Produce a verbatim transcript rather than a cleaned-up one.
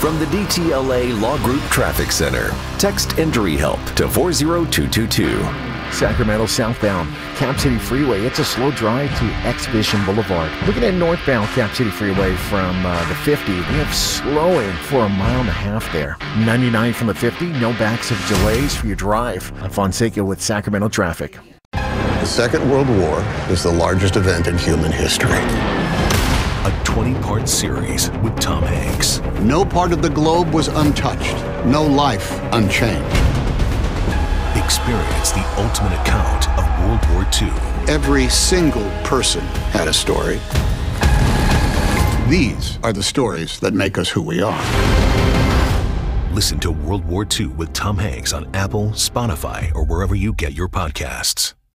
From the D T L A Law Group Traffic Center, text Injury Help to four zero two two two. Sacramento southbound, Cap City Freeway. It's a slow drive to Exhibition Boulevard. Looking at northbound Cap City Freeway from uh, the fifty, we have slowing for a mile and a half there. ninety-nine from the fifty, no backs of delays for your drive. I'm Fonseca with Sacramento traffic. The Second World War is the largest event in human history. A twenty-part series with Tom Hanks. No part of the globe was untouched. No life unchanged. Experience the ultimate account of World War Two. Every single person had a story. These are the stories that make us who we are. Listen to World War Two with Tom Hanks on Apple, Spotify, or wherever you get your podcasts.